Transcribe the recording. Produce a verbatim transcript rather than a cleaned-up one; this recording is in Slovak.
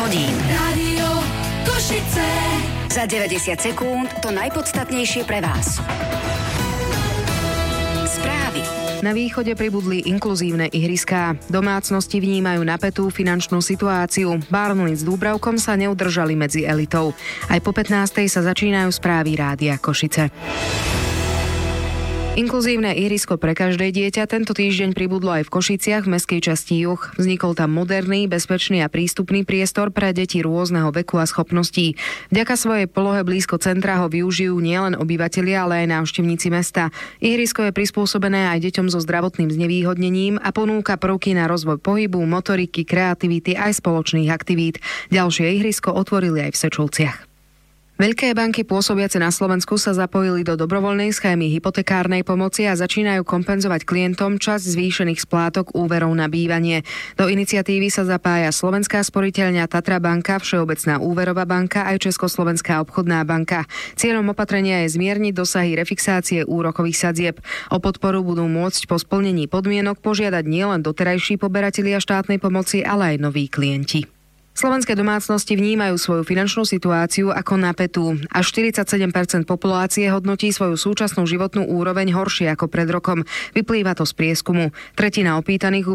hodín. Rádio Košice. Za deväťdesiat sekúnd to najpodstatnejšie pre vás. Správy. Na východe pribudli inkluzívne ihriská. Domácnosti vnímajú napätú finančnú situáciu. Barnley s Dúbravkom sa neudržali medzi elitou. Aj po pätnástej sa začínajú správy Rádia Košice. Inkluzívne ihrisko pre každé dieťa tento týždeň pribudlo aj v Košiciach v mestskej časti Juh. Vznikol tam moderný, bezpečný a prístupný priestor pre deti rôzneho veku a schopností. Vďaka svojej polohe blízko centra ho využijú nielen obyvatelia, ale aj návštevníci mesta. Ihrisko je prispôsobené aj deťom so zdravotným znevýhodnením a ponúka prvky na rozvoj pohybu, motoriky, kreativity aj spoločných aktivít. Ďalšie ihrisko otvorili aj v Sečovciach. Veľké banky pôsobiace na Slovensku sa zapojili do dobrovoľnej schémy hypotekárnej pomoci a začínajú kompenzovať klientom časť zvýšených splátok úverov na bývanie. Do iniciatívy sa zapája Slovenská sporiteľňa, Tatra banka, Všeobecná úverová banka aj Československá obchodná banka. Cieľom opatrenia je zmierniť dosahy refixácie úrokových sadzieb. O podporu budú môcť po splnení podmienok požiadať nielen doterajší poberatelia štátnej pomoci, ale aj noví klienti. Slovenské domácnosti vnímajú svoju finančnú situáciu ako napätú. Až štyridsaťsedem percent populácie hodnotí svoju súčasnú životnú úroveň horšie ako pred rokom. Vyplýva to z prieskumu. Tretina opýtaných